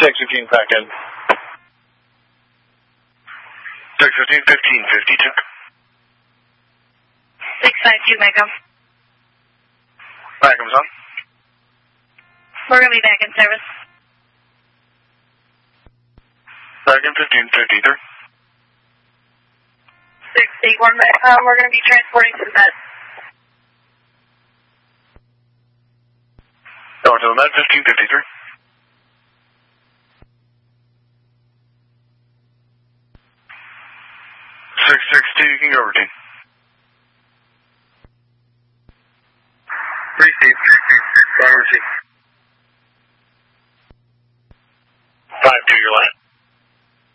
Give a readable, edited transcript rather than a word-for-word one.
615 back in. 615, 1552. 652, Macomb. Macomb's on. We're going to be back in service. Back in 1553. 681, we're going to be transporting to the med. Over to the med, 1553. 662, you can go over, team.